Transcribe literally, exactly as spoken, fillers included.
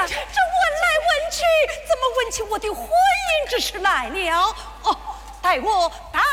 这问来问去，怎么问起我的婚姻之事来了？哦，待我打